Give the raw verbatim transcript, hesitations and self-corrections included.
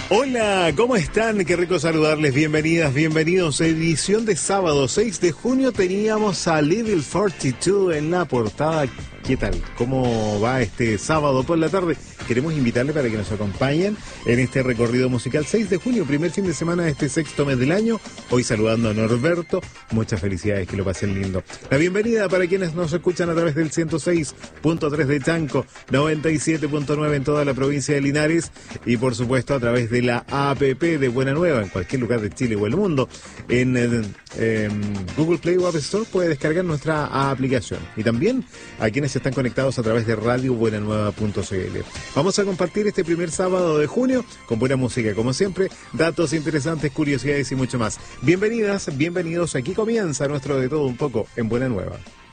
Hola, ¿cómo están? Qué rico saludarles, bienvenidas, bienvenidos. Edición de sábado seis de junio teníamos a Level cuarenta y dos en la portada. ¿Qué tal? ¿Cómo va este sábado por la tarde? Queremos invitarle para que nos acompañen en este recorrido musical seis de junio, primer fin de semana de este sexto mes del año. Hoy saludando a Norberto, muchas felicidades, que lo pasen lindo. La bienvenida para quienes nos escuchan a través del ciento seis punto tres de Chanco, noventa y siete punto nueve en toda la provincia de Linares y por supuesto a través de la app de Buena Nueva en cualquier lugar de Chile o el mundo. En, en, en Google Play o App Store puede descargar nuestra aplicación. Y también a quienes están conectados a través de radio buena nueva punto c l. Vamos a compartir este primer sábado de junio con buena música, como siempre, datos interesantes, curiosidades y mucho más. Bienvenidas, bienvenidos. Aquí comienza nuestro De Todo Un Poco en Buena Nueva.